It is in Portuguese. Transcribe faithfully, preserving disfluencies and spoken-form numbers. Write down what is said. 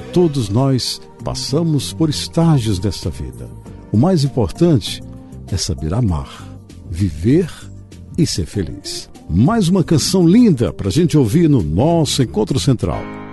Todos nós passamos por estágios desta vida. O mais importante é saber amar, viver e ser feliz. Mais uma canção linda para a gente ouvir no nosso Encontro Central.